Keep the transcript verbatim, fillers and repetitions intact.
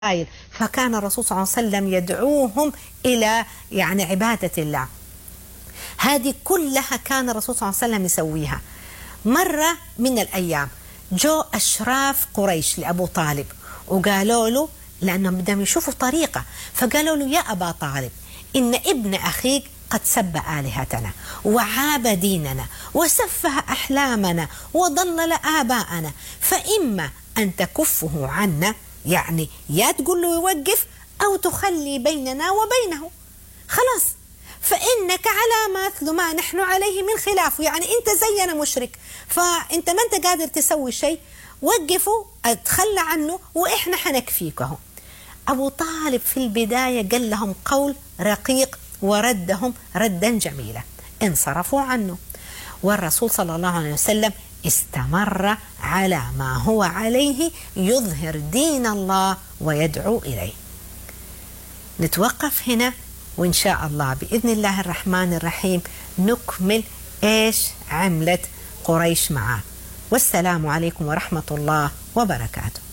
فكان الرسول صلى الله عليه وسلم يدعوهم إلى يعني عبادة الله. هذه كلها كان الرسول صلى الله عليه وسلم يسويها. مرة من الأيام جو أشراف قريش لأبو طالب وقالوا له، لأنهم بدهم يشوفوا طريقة، فقالوا له: يا أبا طالب، إن ابن أخيك قد سب آلهتنا وعاب ديننا وسفه أحلامنا وضلل آباءنا، فإما أن تكفه عنا، يعني يا تقول له يوقف أو تخلي بيننا وبينه، خلاص، فإنك على مثل ما نحن عليه من خلافه، يعني أنت زينا مشرك، فأنت ما أنت قادر تسوي شيء، وقفوا، اتخلى عنه وإحنا حنكفيكه. أبو طالب في البداية قال لهم قول رقيق وردهم ردا جميلا، انصرفوا عنه، والرسول صلى الله عليه وسلم استمر على ما هو عليه، يظهر دين الله ويدعو إليه. نتوقف هنا، وإن شاء الله بإذن الله الرحمن الرحيم نكمل إيش عملت قريش معه. والسلام عليكم ورحمة الله وبركاته.